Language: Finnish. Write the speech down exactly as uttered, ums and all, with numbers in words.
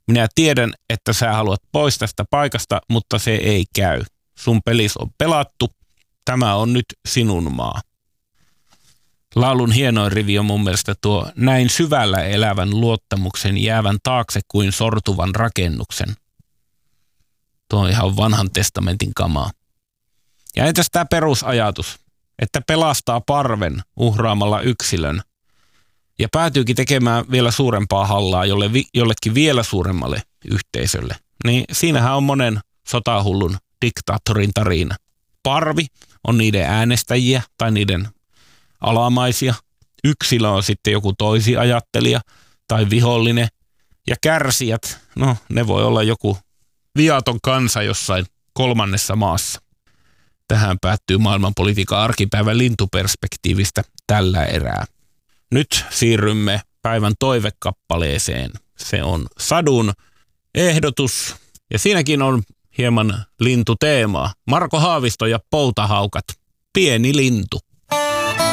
Minä tiedän, että sä haluat pois tästä paikasta, mutta se ei käy. Sun pelis on pelattu. Tämä on nyt sinun maa. Laulun hienoin rivi on mun mielestä tuo näin syvällä elävän luottamuksen jäävän taakse kuin sortuvan rakennuksen. Tuo on ihan vanhan testamentin kamaa. Ja entäs tämä perusajatus, että pelastaa parven uhraamalla yksilön ja päätyykin tekemään vielä suurempaa hallaa jolle, jollekin vielä suuremmalle yhteisölle. Niin siinähän on monen sotahullun diktaattorin tarina. Parvi on niiden äänestäjiä tai niiden alamaisia. Yksilö on sitten joku toisi ajattelija tai vihollinen. Ja kärsijät, no ne voi olla joku viaton kansa jossain kolmannessa maassa. Tähän päättyy maailmanpolitiikan arkipäivän lintuperspektiivistä tällä erää. Nyt siirrymme päivän toivekappaleeseen. Se on sadun ehdotus ja siinäkin on hieman lintuteemaa. Marko Haavisto ja Poutahaukat. Pieni lintu.